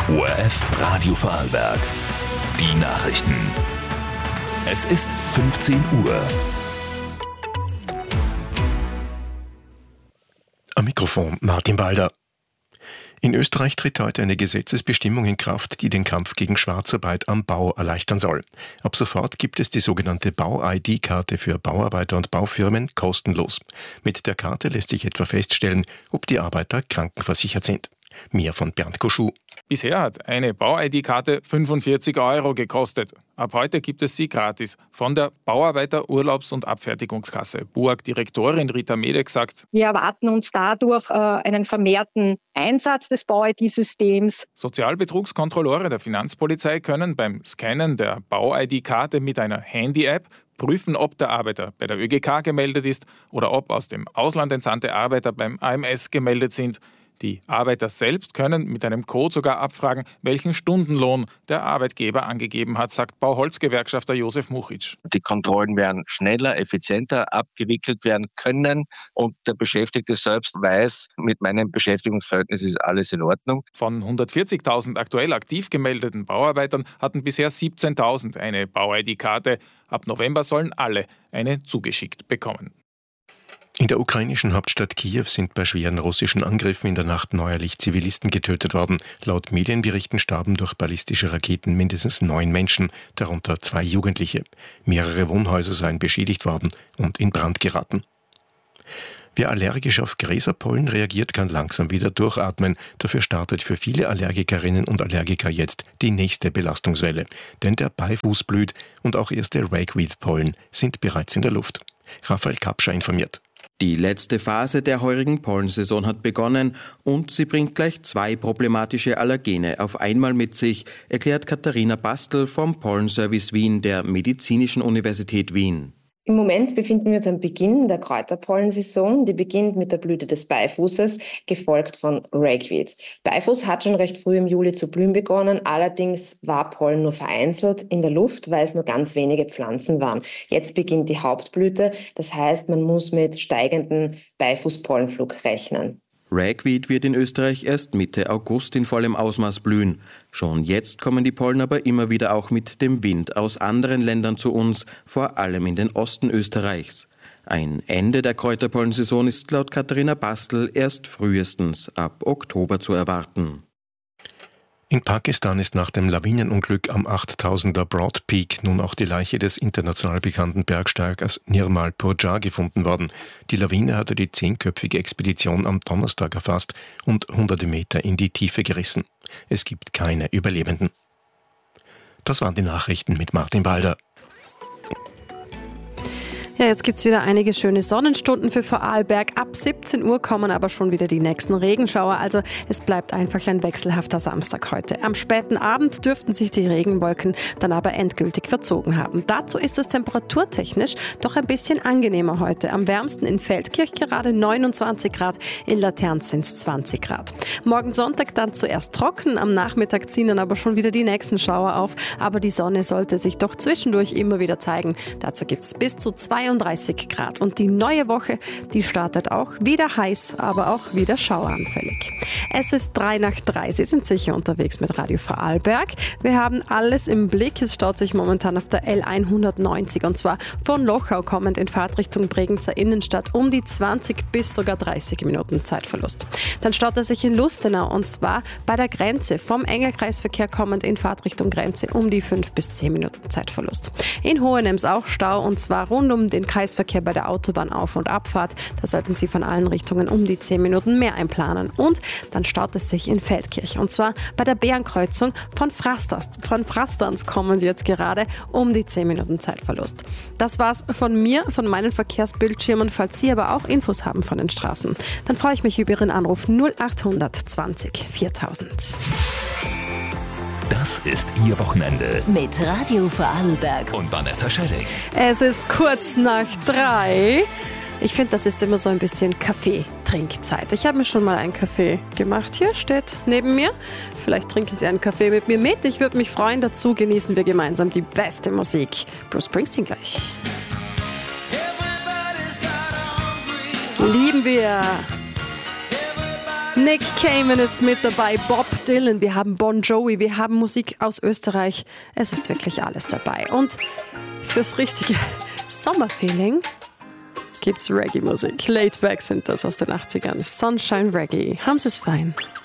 ORF Radio Vorarlberg. Die Nachrichten. Es ist 15 Uhr. Am Mikrofon Martin Balder. In Österreich tritt heute eine Gesetzesbestimmung in Kraft, die den Kampf gegen Schwarzarbeit am Bau erleichtern soll. Ab sofort gibt es die sogenannte Bau-ID-Karte für Bauarbeiter und Baufirmen kostenlos. Mit der Karte lässt sich etwa feststellen, ob die Arbeiter krankenversichert sind. Mehr von Bernd Koschuh. Bisher hat eine Bau-ID-Karte 45 € gekostet. Ab heute gibt es sie gratis. Von der Bauarbeiter Urlaubs- und Abfertigungskasse BUAG-Direktorin Rita Medek sagt: Wir erwarten uns dadurch einen vermehrten Einsatz des Bau-ID-Systems. Sozialbetrugskontrolleure der Finanzpolizei können beim Scannen der Bau-ID-Karte mit einer Handy-App prüfen, ob der Arbeiter bei der ÖGK gemeldet ist oder ob aus dem Ausland entsandte Arbeiter beim AMS gemeldet sind. Die Arbeiter selbst können mit einem Code sogar abfragen, welchen Stundenlohn der Arbeitgeber angegeben hat, sagt Bauholzgewerkschafter Josef Muchitsch. Die Kontrollen werden schneller, effizienter abgewickelt werden können und der Beschäftigte selbst weiß, mit meinem Beschäftigungsverhältnis ist alles in Ordnung. Von 140.000 aktuell aktiv gemeldeten Bauarbeitern hatten bisher 17.000 eine Bau-ID-Karte. Ab November sollen alle eine zugeschickt bekommen. In der ukrainischen Hauptstadt Kiew sind bei schweren russischen Angriffen in der Nacht neuerlich Zivilisten getötet worden. Laut Medienberichten starben durch ballistische Raketen mindestens 9 Menschen, darunter 2 Jugendliche. Mehrere Wohnhäuser seien beschädigt worden und in Brand geraten. Wer allergisch auf Gräserpollen reagiert, kann langsam wieder durchatmen. Dafür startet für viele Allergikerinnen und Allergiker jetzt die nächste Belastungswelle. Denn der Beifuß blüht und auch erste Ragweed-Pollen sind bereits in der Luft. Raphael Kapscher informiert. Die letzte Phase der heurigen Pollensaison hat begonnen und sie bringt gleich 2 problematische Allergene auf einmal mit sich, erklärt Katharina Bastel vom Pollenservice Wien der Medizinischen Universität Wien. Im Moment befinden wir uns am Beginn der Kräuterpollensaison. Die beginnt mit der Blüte des Beifußes, gefolgt von Ragweed. Beifuß hat schon recht früh im Juli zu blühen begonnen, allerdings war Pollen nur vereinzelt in der Luft, weil es nur ganz wenige Pflanzen waren. Jetzt beginnt die Hauptblüte, das heißt, man muss mit steigendem Beifußpollenflug rechnen. Ragweed wird in Österreich erst Mitte August in vollem Ausmaß blühen. Schon jetzt kommen die Pollen aber immer wieder auch mit dem Wind aus anderen Ländern zu uns, vor allem in den Osten Österreichs. Ein Ende der Kräuterpollensaison ist laut Katharina Bastel erst frühestens ab Oktober zu erwarten. In Pakistan ist nach dem Lawinenunglück am 8000er Broad Peak nun auch die Leiche des international bekannten Bergsteigers Nirmal Purjar gefunden worden. Die Lawine hatte die 10-köpfige Expedition am Donnerstag erfasst und hunderte Meter in die Tiefe gerissen. Es gibt keine Überlebenden. Das waren die Nachrichten mit Martin Balder. Ja, jetzt gibt es wieder einige schöne Sonnenstunden für Vorarlberg. Ab 17 Uhr kommen aber schon wieder die nächsten Regenschauer. Also es bleibt einfach ein wechselhafter Samstag heute. Am späten Abend dürften sich die Regenwolken dann aber endgültig verzogen haben. Dazu ist es temperaturtechnisch doch ein bisschen angenehmer heute. Am wärmsten in Feldkirch gerade 29 Grad, in Laterns sind es 20 Grad. Morgen Sonntag dann zuerst trocken, am Nachmittag ziehen dann aber schon wieder die nächsten Schauer auf. Aber die Sonne sollte sich doch zwischendurch immer wieder zeigen. Dazu gibt es bis zu 32 Grad. Und die neue Woche, die startet auch wieder heiß, aber auch wieder schaueranfällig. Es ist 3:03. Sie sind sicher unterwegs mit Radio Vorarlberg. Wir haben alles im Blick. Es staut sich momentan auf der L190 und zwar von Lochau kommend in Fahrtrichtung Bregenzer Innenstadt um die 20 bis sogar 30 Minuten Zeitverlust. Dann staut er sich in Lustenau und zwar bei der Grenze vom Engerkreisverkehr kommend in Fahrtrichtung Grenze um die 5 bis 10 Minuten Zeitverlust. In Hohenems auch Stau und zwar rund um den Kreisverkehr bei der Autobahn Auf- und Abfahrt. Da sollten Sie von allen Richtungen um die 10 Minuten mehr einplanen. Und dann staut es sich in Feldkirch. Und zwar bei der Bärenkreuzung von Frasterns kommend jetzt gerade um die 10 Minuten Zeitverlust. Das war's von mir, von meinen Verkehrsbildschirmen. Falls Sie aber auch Infos haben von den Straßen, dann freue ich mich über Ihren Anruf 0800 20 4000. Das ist Ihr Wochenende. Mit Radio Vorarlberg. Und Vanessa Schelling. Es ist kurz nach 3. Ich finde, das ist immer so ein bisschen Kaffee-Trinkzeit. Ich habe mir schon mal einen Kaffee gemacht. Hier steht neben mir. Vielleicht trinken Sie einen Kaffee mit mir mit. Ich würde mich freuen. Dazu genießen wir gemeinsam die beste Musik. Bruce Springsteen gleich. Lieben wir. Nick Cayman ist mit dabei, Bob Dylan, wir haben Bon Jovi, wir haben Musik aus Österreich. Es ist wirklich alles dabei. Und fürs richtige Sommerfeeling gibt's Reggae-Musik. Laid Back sind das aus den 80ern. Sunshine Reggae. Haben Sie es fein.